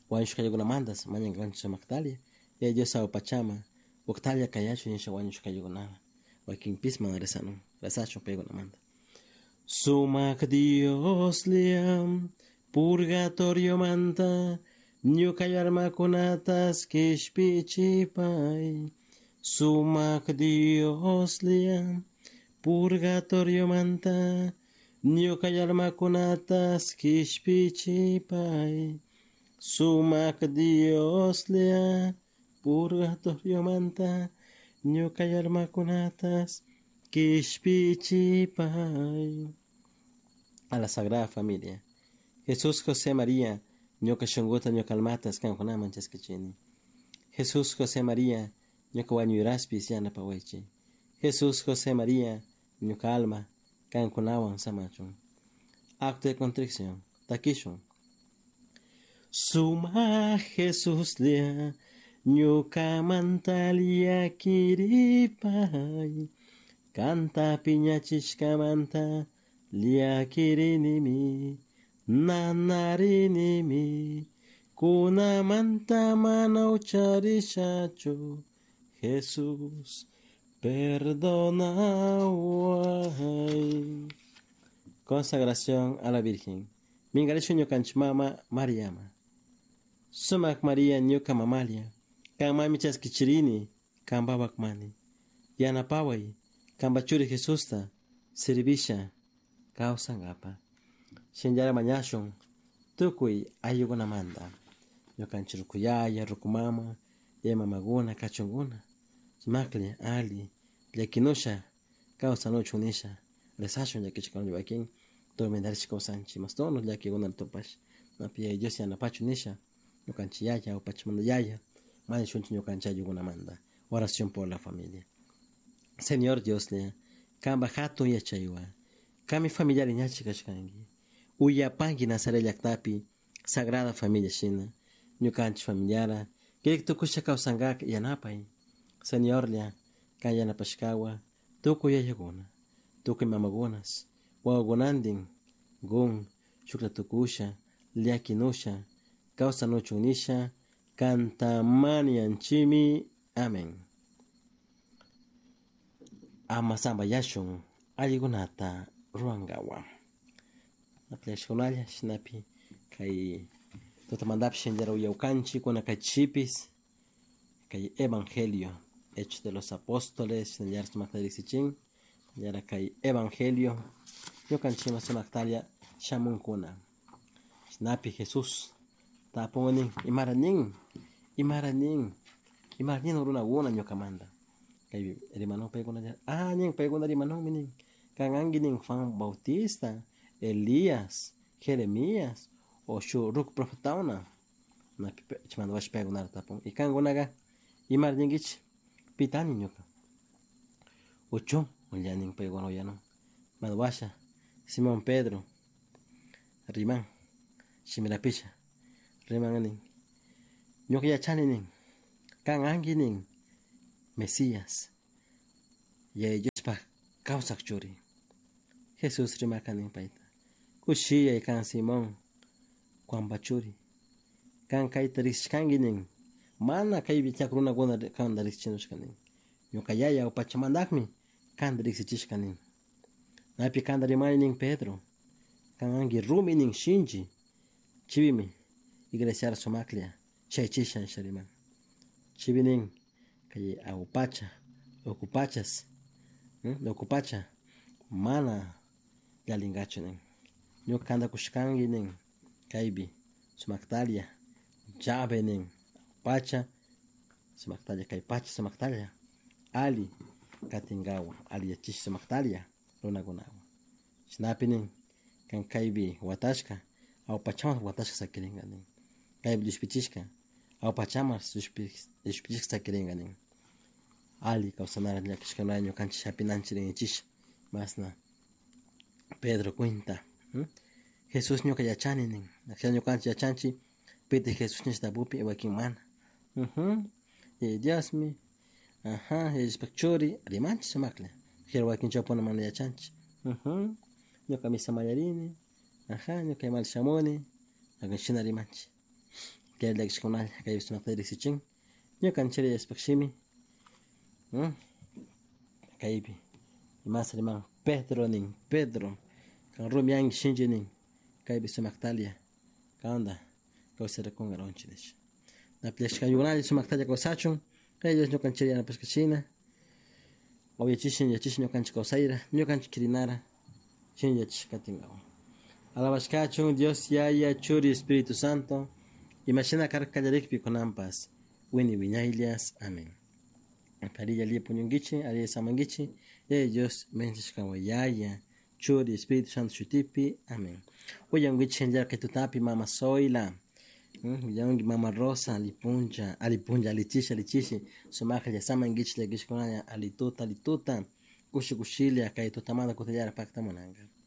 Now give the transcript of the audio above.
Wanshu kayugunamantas mañan gancho Magdalia. Ya Dios sao pachama. Octalia kayachu nisha wanshu kayugunana. Wakin pisman resacho pegunamanda. Sumak Dios liam purgatorio manta. Nyukayarma kunatas kishpichipai. Sumak Dios liam purgatorio manta. Nyukayarma kunatas kishpichipai. Sumak Dios lea purgatorio manta. Nyukayarma kunatas kishpichipai. A la Sagrada Familia. Jesús, José, María, ñoka shonguta ñoka almatas kankuna manchaskachini. Jesús, José, María, ñoka wañuraspis yana pawechi. Jesús, José, María, ñoka alma kankunawan samachun. Acto de contrición. Takishun. Suma Jesús lea ñuka mantalia kiripai. Canta piñachishka manta lia kirinimi. Nanarinimi kuna manta mana ucharishachu. Jesús perdona. Consagración a la Virgen. Mingarishu ñukanchimama Mariama. Sumak María ñuka mamalia. Kan mami chaskichirini kan babakmani. Yana pawai kan bachuri Jesusta servisha kausangapa. Shenjara mañashon tukui ayugunamanda. Ñukanchirukuyaya rukumama yamamaguna kachunguna. Makli ali yakinusha kausanochunisha. Resashon yakichikon yakin tormendarish kausanchi mastono yakiguna topash. Napia Dios yana pachunisha. Ñukanchiyaya o pachmandayaya. Mani shunchi ñukanchayugunamanda. Oración por la familia. Señor Dios le kamba hatu yachaywa. Kami familiar ñachikashkangi. Uyapangi Nazaret yaktapi Sagrada Familia Shina. Ñukanchi familiara. Kirek tukusha kausangak yanapay. Señor le kan yanapashkawa. Tuku yayaguna. Tuku mamagunas. Wawagunandin. Gun. Shukla tukusha. Liakinusha. Causa nochunisha. Kantamani anchimi. Amén. Amasamba yashun. Ayugunata ruangawa. Atleshkonaya shinapi. Kay totamandap shenjara uyaukanchi kuna kachipis. Kay Evangelio. Hechos de los Apóstoles. Shenjara sumaktarixichin. Yara kay Evangelio. Yokanchima sumaktaria shamunkuna. Shinapi Jesús. Taponin imaranin uruna una nyokamanda. Kay hermano pegona nyeng pegona hermano minin. Kanganginin Juan Bautista, Elías, Jeremías, o shuruk profetauna. Na chmando wash pegona tapon. Ikangonaga imarningich pitani nyoka. Ocho ulyanin pegona yano. Madwasha Simón Pedro Rimán Shimirapisha Rimanganin Nyoka yachaninin kan anginin Mesías ya ellos pa causa churi Jesús rimakanin paita kushia y kan Simón Juan Bachuri kan kaitaris kanginin mana kay bichakruna gona kan daris chinushkanin nyoka yaya o pachamandakmi kan daris chishkanin napi kan darimani Pedro kan angi rumi ning shinji chivimi iglesia somaklia chaychishan shariman chivinin kay ocupachas ocupacha mana galingachunin nyo kanda kushkanginin kaybi sumaktalia jabenin pacha sumaktalia kay pacha sumaktalia ali katingawa ali yachish sumaktalia runagunawa snapinin kan kaybi watashka au pachamas watashka sakiringanin kaybi dushpichishka au pachamas dushpichishka sakiringanin ali kausanara nyakishkana nyo kanchi shapinanchirin chish masna Pedro cuenta Jesús nyo kayachaninin naksha nyo kanchi yachanchi pide Jesús nishtabupi wakimana Dios mi especchori rimanchi sumakle quiero wakin chapona mana yachanchi nyo kamisa mayarini nyo kay mal shamoni agan shina rimanchi que el exconal que es una tele sichin yo cancheri espeximi kaibi más hermano Pedro kan rumian shinjinin kaibi sumaktalia kaonda kausera con garonchides na pleshka yugnal sumaktalia kausachun ellos no cancheri na pescachina oye chishin no canchi kausaira no canchi kirinara shin yachikatingao alabashkachun Dios Yaya Churi Espíritu Santo imagina carcallarik piconampas Winnie Viñailias amén Parilla li puñungichi ari samangichi ellos menchishkawa Yaya Churi Espíritu Santo chutipi amén oyan wichenjar que tutapi mama soila yangi mama Rosa alipunja lichishi sumaja ya samangichi le gishkona alituta kushikushilia kai tutamana kutellara pakta monanga